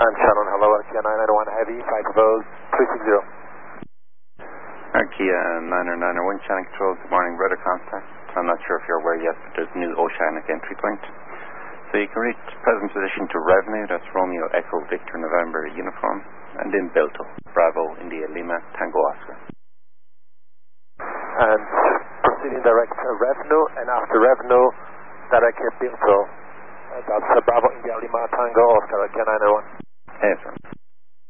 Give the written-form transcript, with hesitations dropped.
And Shannon, hello, Arkia 991 Heavy, 5 Volts, 360. Arkia 991 Shannon Control, good morning, rudder contact. I'm not sure if you're aware yet, but there's a new Oceanic entry point. So you can reach present position to revenue, that's Romeo Echo Victor November Uniform, and then Bilto, Bravo India Lima Tango Oscar. And proceeding direct revenue, and after revenue, direct Bilto. That's Bravo India Lima Tango Oscar, Arkia 991. Yes, sir.